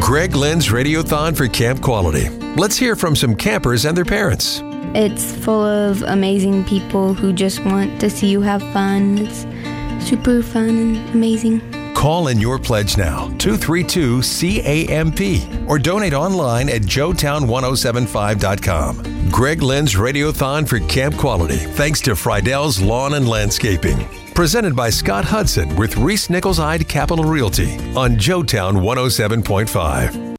Greg Lynn's Radiothon for Camp Quality. Let's hear from some campers and their parents. It's full of amazing people who just want to see you have fun. It's super fun and amazing. Call in your pledge now, 232-CAMP, or donate online at joetown1075.com. Greg Lynn's Radiothon for Camp Quality, thanks to Friedell's Lawn and Landscaping. Presented by Scott Hudson with Reese Nichols-Hyde Capital Realty on Joetown 107.5.